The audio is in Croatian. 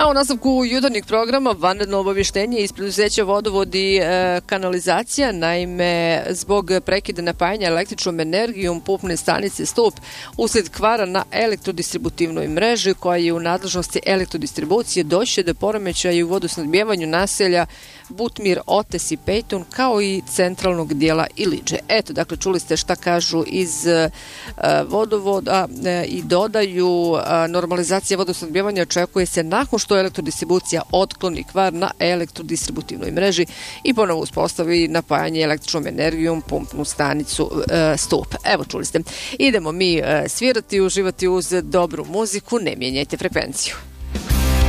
u nastavku jutarnjeg programa vanredno obavještenje iz preduzeća Vodovod i kanalizacija. Naime, zbog prekida napajanja električnom energijom pumpne stanice Stup usled kvara na elektrodistributivnoj mreži koja je u nadležnosti elektrodistribucije, doći će do poremećaja u vodosnabdevanju naselja Butmir, Otes i Pejton, kao i centralnog dijela Iliđe. Eto, dakle, čuli ste šta kažu iz Vodovoda i dodaju normalizacija vodosnabdevanja očekuje se nakon što elektrodistribucija otkloni kvar na elektrodistributivnoj mreži i ponovo uspostavi napajanje električnom energijom pumpnu stanicu Stup. Evo, čuli ste. Idemo mi svirati, uživati uz dobru muziku, ne mijenjajte frekvenciju.